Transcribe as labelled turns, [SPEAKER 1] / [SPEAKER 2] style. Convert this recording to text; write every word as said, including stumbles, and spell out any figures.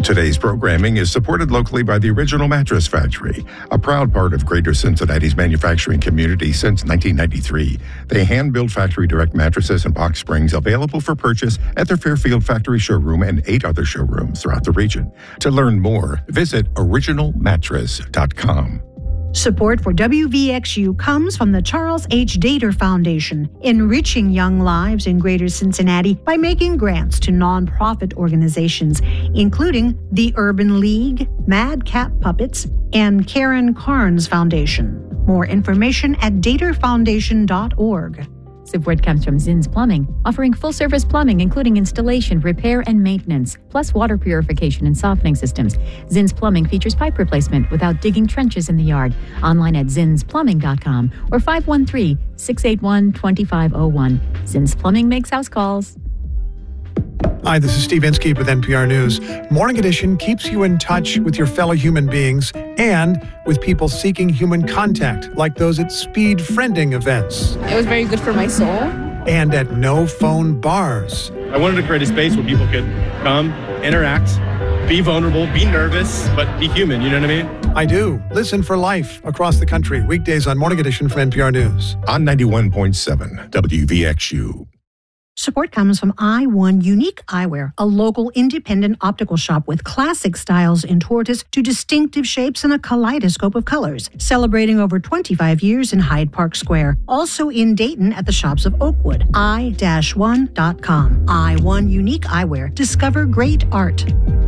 [SPEAKER 1] Today's programming is supported locally by the Original Mattress Factory, a proud part of Greater Cincinnati's manufacturing community since nineteen ninety-three. They hand-build factory-direct mattresses and box springs available for purchase at their Fairfield factory showroom and eight other showrooms throughout the region. To learn more, visit original mattress dot com.
[SPEAKER 2] Support for W V X U comes from the Charles H. Dater Foundation, enriching young lives in Greater Cincinnati by making grants to nonprofit organizations, including the Urban League, Madcap Puppets, and Karen Carnes Foundation. More information at dater foundation dot org.
[SPEAKER 3] Support comes from Zinn's Plumbing, offering full-service plumbing, including installation, repair, and maintenance, plus water purification and softening systems. Zinn's Plumbing features pipe replacement without digging trenches in the yard. Online at zins plumbing dot com or five one three, six eight one, two five zero one. Zinn's Plumbing makes house calls.
[SPEAKER 4] Hi, this is Steve Inskeep with N P R News. Morning Edition keeps you in touch with your fellow human beings and with people seeking human contact, like those at speed friending events.
[SPEAKER 5] It was very good for my soul.
[SPEAKER 4] And at no phone bars.
[SPEAKER 6] I wanted to create a space where people could come, interact, be vulnerable, be nervous, but be human, you know what I mean?
[SPEAKER 4] I do. Listen for life across the country, weekdays on Morning Edition from N P R News.
[SPEAKER 1] On ninety-one point seven W V X U.
[SPEAKER 2] Support comes from I one Unique Eyewear, a local independent optical shop with classic styles in tortoise to distinctive shapes and a kaleidoscope of colors, celebrating over twenty-five years in Hyde Park Square. Also in Dayton at the shops of Oakwood. i one dot com. I one Unique Eyewear. Discover great art.